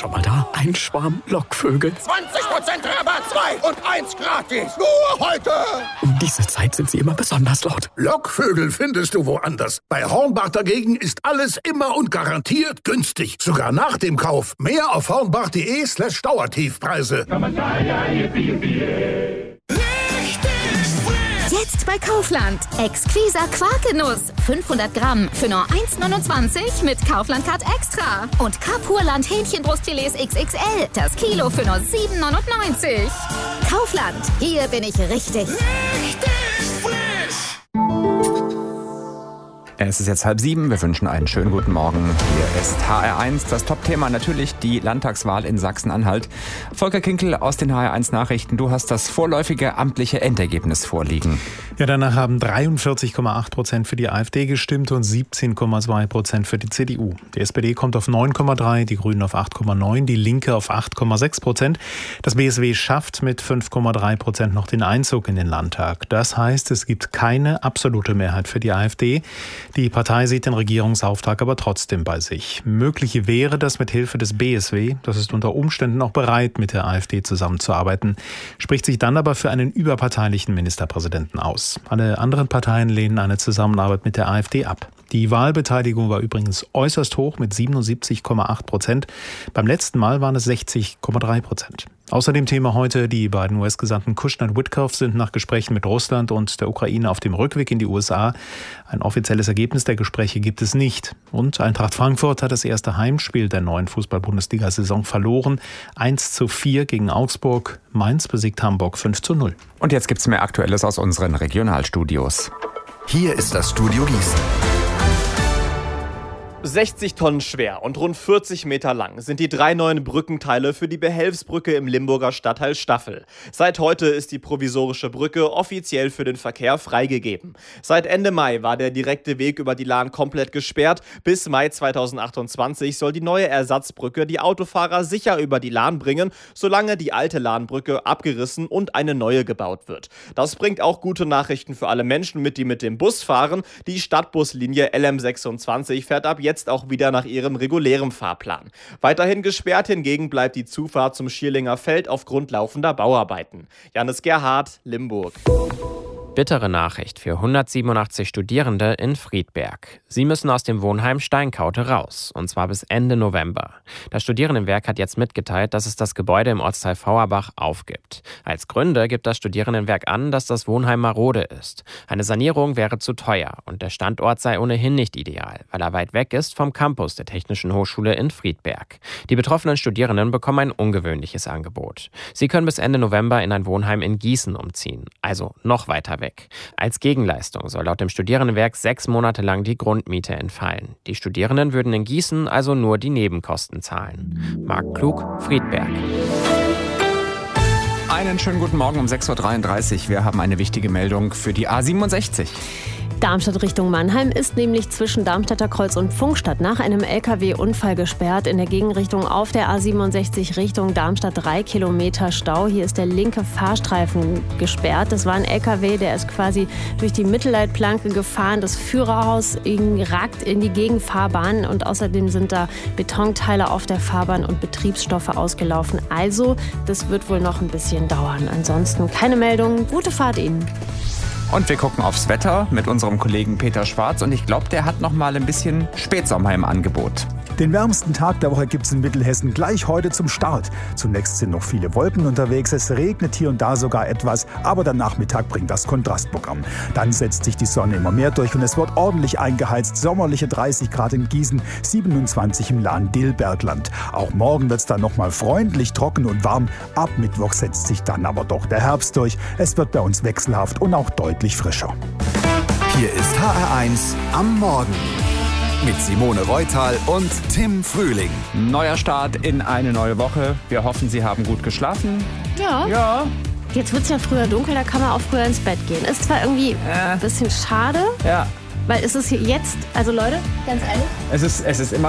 Schau mal da, ein Schwarm Lockvögel. 20% Rabatt, 2 und 1 gratis. Nur heute. Um diese Zeit sind sie immer besonders laut. Lockvögel findest du woanders. Bei Hornbach dagegen ist alles immer und garantiert günstig. Sogar nach dem Kauf. Mehr auf hornbach.de/Dauertiefpreise. Jetzt bei Kaufland. Exquisa Quarkenuss. 500 Gramm für nur 1,29 mit Kaufland-Card Extra. Und Kapurland Hähnchenbrustfilets XXL. Das Kilo für nur 7,99. Kaufland. Hier bin ich richtig. Es ist jetzt 6:30. Wir wünschen einen schönen guten Morgen. Hier ist HR1. Das Top-Thema natürlich die Landtagswahl in Sachsen-Anhalt. Volker Kinkel aus den HR1 Nachrichten. Du hast das vorläufige amtliche Endergebnis vorliegen. Ja, danach haben 43,8% für die AfD gestimmt und 17,2% für die CDU. Die SPD kommt auf 9,3%, die Grünen auf 8,9%, die Linke auf 8,6%. Das BSW schafft mit 5,3% noch den Einzug in den Landtag. Das heißt, es gibt keine absolute Mehrheit für die AfD. Die Partei sieht den Regierungsauftrag aber trotzdem bei sich. Möglich wäre das mit Hilfe des BSW. Das ist unter Umständen auch bereit, mit der AfD zusammenzuarbeiten, spricht sich dann aber für einen überparteilichen Ministerpräsidenten aus. Alle anderen Parteien lehnen eine Zusammenarbeit mit der AfD ab. Die Wahlbeteiligung war übrigens äußerst hoch mit 77,8%. Beim letzten Mal waren es 60,3%. Außerdem Thema heute, die beiden US-Gesandten Kushner und Witkoff sind nach Gesprächen mit Russland und der Ukraine auf dem Rückweg in die USA. Ein offizielles Ergebnis der Gespräche gibt es nicht. Und Eintracht Frankfurt hat das erste Heimspiel der neuen Fußball-Bundesliga-Saison verloren. 1:4 gegen Augsburg. Mainz besiegt Hamburg 5:0. Und jetzt gibt's mehr Aktuelles aus unseren Regionalstudios. Hier ist das Studio Gießen. 60 Tonnen schwer und rund 40 Meter lang sind die 3 neuen Brückenteile für die Behelfsbrücke im Limburger Stadtteil Staffel. Seit heute ist die provisorische Brücke offiziell für den Verkehr freigegeben. Seit Ende Mai war der direkte Weg über die Lahn komplett gesperrt. Bis Mai 2028 soll die neue Ersatzbrücke die Autofahrer sicher über die Lahn bringen, solange die alte Lahnbrücke abgerissen und eine neue gebaut wird. Das bringt auch gute Nachrichten für alle Menschen mit, die mit dem Bus fahren. Die Stadtbuslinie LM26 fährt ab jetzt auch wieder nach ihrem regulären Fahrplan. Weiterhin gesperrt hingegen bleibt die Zufahrt zum Schierlinger Feld aufgrund laufender Bauarbeiten. Janis Gerhardt, Limburg. Bittere Nachricht für 187 Studierende in Friedberg. Sie müssen aus dem Wohnheim Steinkaute raus, und zwar bis Ende November. Das Studierendenwerk hat jetzt mitgeteilt, dass es das Gebäude im Ortsteil Fauerbach aufgibt. Als Gründe gibt das Studierendenwerk an, dass das Wohnheim marode ist. Eine Sanierung wäre zu teuer und der Standort sei ohnehin nicht ideal, weil er weit weg ist vom Campus der Technischen Hochschule in Friedberg. Die betroffenen Studierenden bekommen ein ungewöhnliches Angebot. Sie können bis Ende November in ein Wohnheim in Gießen umziehen, also noch weiter weg. Als Gegenleistung soll laut dem Studierendenwerk 6 Monate lang die Grundmiete entfallen. Die Studierenden würden in Gießen also nur die Nebenkosten zahlen. Marc Klug, Friedberg. Einen schönen guten Morgen um 6:33 Uhr. Wir haben eine wichtige Meldung für die A67. Darmstadt Richtung Mannheim ist nämlich zwischen Darmstadter Kreuz und Pfungstadt nach einem LKW-Unfall gesperrt. In der Gegenrichtung auf der A67 Richtung Darmstadt 3 Kilometer Stau. Hier ist der linke Fahrstreifen gesperrt. Das war ein LKW, der ist quasi durch die Mittelleitplanke gefahren. Das Führerhaus ragt in die Gegenfahrbahn und außerdem sind da Betonteile auf der Fahrbahn und Betriebsstoffe ausgelaufen. Also, das wird wohl noch ein bisschen dauern. Ansonsten keine Meldung. Gute Fahrt Ihnen. Und wir gucken aufs Wetter mit unserem Kollegen Peter Schwarz. Und ich glaube, der hat noch mal ein bisschen Spätsommer im Angebot. Den wärmsten Tag der Woche gibt es in Mittelhessen gleich heute zum Start. Zunächst sind noch viele Wolken unterwegs, es regnet hier und da sogar etwas, aber der Nachmittag bringt das Kontrastprogramm. Dann setzt sich die Sonne immer mehr durch und es wird ordentlich eingeheizt. Sommerliche 30 Grad in Gießen, 27 im Lahn-Dill-Bergland. Auch morgen wird es dann noch mal freundlich, trocken und warm. Ab Mittwoch setzt sich dann aber doch der Herbst durch. Es wird bei uns wechselhaft und auch deutlich frischer. Hier ist HR1 am Morgen. Mit Simone Reutal und Tim Frühling. Neuer Start in eine neue Woche. Wir hoffen, Sie haben gut geschlafen. Ja. Jetzt wird es ja früher dunkel, da kann man auch früher ins Bett gehen. Ist zwar irgendwie ein bisschen schade, Ja. weil es ist hier jetzt, also Leute, ganz ehrlich. Es ist immer